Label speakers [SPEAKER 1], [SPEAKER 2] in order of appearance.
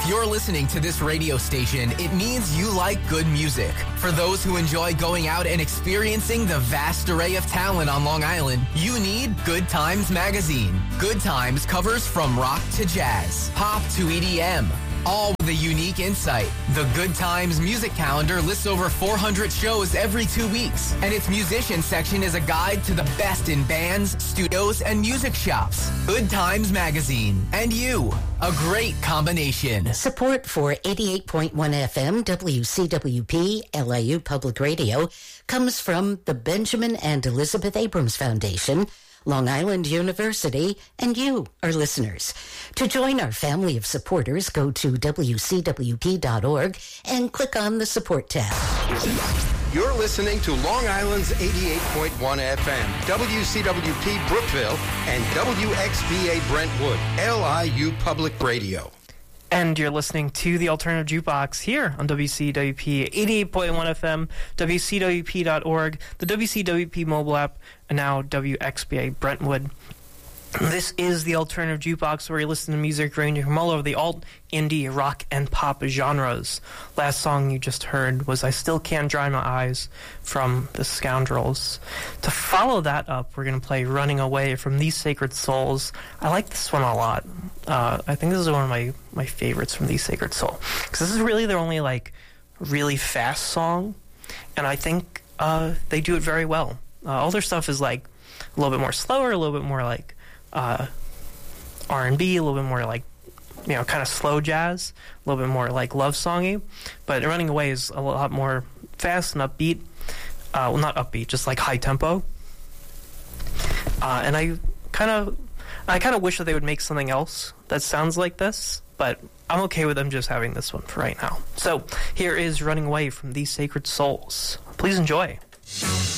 [SPEAKER 1] If you're listening to this radio station, it means you like good music. For those who enjoy going out and experiencing the vast array of talent on Long Island, you need Good Times Magazine. Good Times covers from rock to jazz, pop to EDM, all with a unique insight. The Good Times music calendar lists over 400 shows every 2 weeks, and its musician section is a guide to the best in bands, studios, and music shops. Good Times Magazine. And you. A great combination.
[SPEAKER 2] Support for 88.1 FM WCWP LIU Public Radio comes from the Benjamin and Elizabeth Abrams Foundation, Long Island University, and you, our listeners. To join our family of supporters, go to WCWP.org and click on the Support tab.
[SPEAKER 3] You're listening to Long Island's 88.1 FM, WCWP Brookville, and WXBA Brentwood, LIU Public Radio.
[SPEAKER 4] And you're listening to the Alternative Jukebox here on WCWP 88.1 FM, WCWP.org, the WCWP mobile app, and now WXBA Brentwood. This is the Alternative Jukebox, where you listen to music ranging from all over the alt, indie, rock, and pop genres. Last song you just heard was I Still Can't Dry My Eyes from The Scoundrels. To follow that up, we're going to play Running Away from These Sacred Souls. I like this one a lot. I think this is one of my favorites from These Sacred Souls, because this is really their only, really fast song, and I think they do it very well. All their stuff is, a little bit more slower, a little bit more, R&B, a little bit more kind of slow jazz, a little bit more love songy, but Running Away is a lot more fast and upbeat. Well, not upbeat, just high tempo. And I kind of wish that they would make something else that sounds like this, but I'm okay with them just having this one for right now. So here is Running Away from These Sacred Souls. Please enjoy.